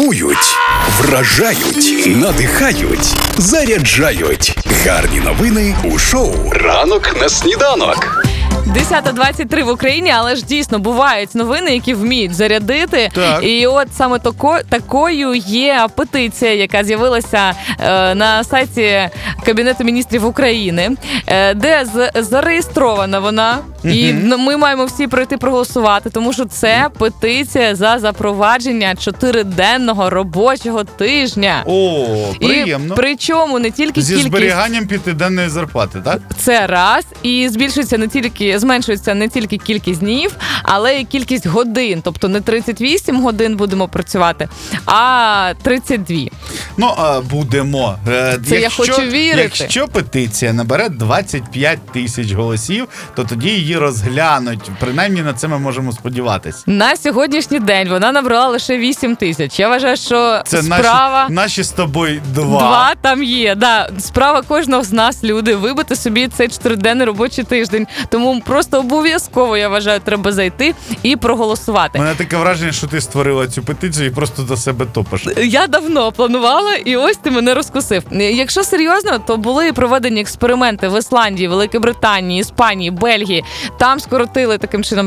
Дивують, вражають, надихають, заряджають. Гарні новини у шоу «Ранок на сніданок». 10:23 в Україні, але ж дійсно бувають новини, які вміють зарядити. Так. І от саме такою є петиція, яка з'явилася на сайті Кабінету міністрів України, де зареєстрована вона. І ми маємо всі пройти проголосувати, тому що це петиція за запровадження 4-денного робочого тижня. О, приємно. І причому не тільки Зі кількість... зберіганням 5-денної зарплати, так? Це раз. І зменшується не тільки кількість днів, але й кількість годин. Тобто не 38 годин будемо працювати, а 32. Ну, будемо. Я хочу вірити. Якщо петиція набере 25 тисяч голосів, то тоді її розглянуть. Принаймні на це ми можемо сподіватися. На сьогоднішній день вона набрала лише 8 тисяч. Я вважаю, що це справа... наші з тобою два. Два там є, да. Справа кожного з нас, люди, вибити собі цей 4-денний робочий тиждень. Тому просто обов'язково, я вважаю, треба зайти і проголосувати. У мене таке враження, що ти створила цю петицію і просто до себе топиш. Я давно планувала, і ось ти мене розкусив. Якщо серйозно, то були проведені експерименти в Ісландії, Великій Британії, Іспанії, Бельгії. Там скоротили таким чином